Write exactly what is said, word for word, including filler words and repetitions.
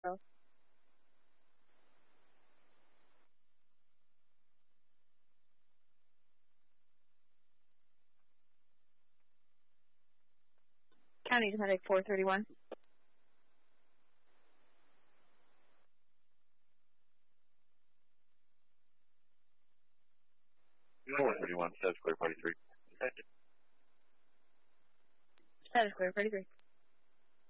County Medic four thirty-one. four thirty-one, status clear, forty-three. Status clear, forty-three.